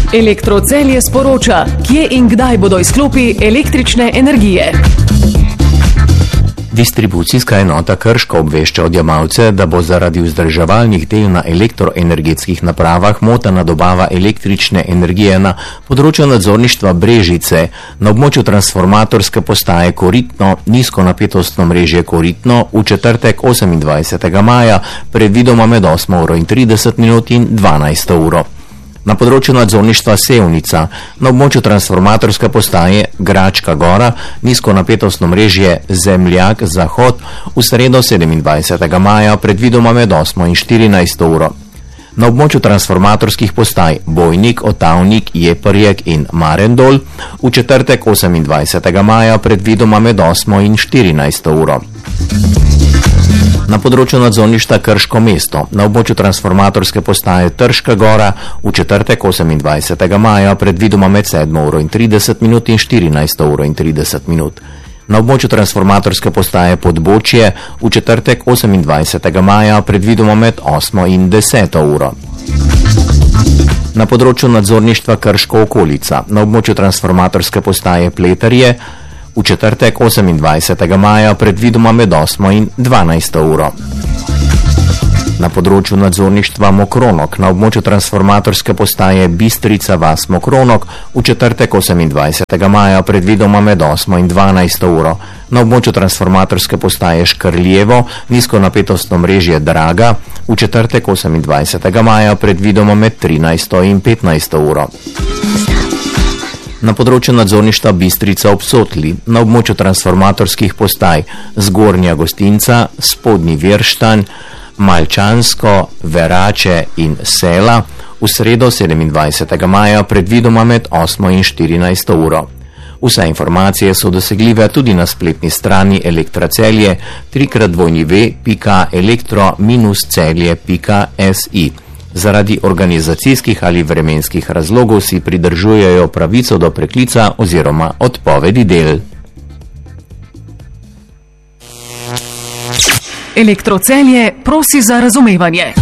Elektrocelje sporoča, kje in kdaj bodo izklopi električne energije. Distribucijska enota Krško obvešča odjemalce, da bo zaradi vzdrževalnih del na elektroenergetskih napravah motena dobava električne energije na področju nadzorništva Brežice, na območju transformatorske postaje Koritno, nizkonapetostno mrežje Koritno v četrtek 28. maja, predvidoma med 8:30 in 12. Na področju nadzorništva Sevnica, na območju transformatorske postaje Gračka Gora, nizkonapetostno mrežje Zemljak Zahod v sredo 27. maja, predvidoma med 8 in 14. Na območju transformatorskih postaj Bojnik, Otavnik, Jeprjek in Marendol v četrtek 28. maja, predvidoma med 8 in 14. Na področju nadzorništva Krško mesto, na območju transformatorske postaje Trška Gora v četrtek 28. maja, predvidoma med 7:30 in 14:30. Na območju transformatorske postaje Podbočje v četrtek 28. maja, predvidoma med 8 in 10. Na področju nadzorništva Krško okolica, na območju transformatorske postaje Pleterje v četrtek 28. maja, predvidoma med 8 in 12. Na področju nadzorništva Mokronok, na območju transformatorske postaje Bistrica vas Mokronok v četrtek 28. maja, predvidoma med 8 in 12. Na območju transformatorske postaje Škrljevo, nizkonapetostno mrežje Draga v četrtek 28. maja, predvidoma med 13 in 15. Na področju nadzorništva Bistrica ob Sotli, na območju transformatorskih postaj Zgornja Gostinca, Spodnji Virštanj, Malčansko, Verače in Sela v sredo 27. maja, predvidoma med 8 in 14. Vse informacije so dosegljive tudi na spletni strani Elektrocelje www.elektro-celje.si. Zaradi organizacijskih ali vremenskih razlogov si pridržujejo pravico do preklica oziroma odpovedi del. Elektrocelje prosi za razumevanje.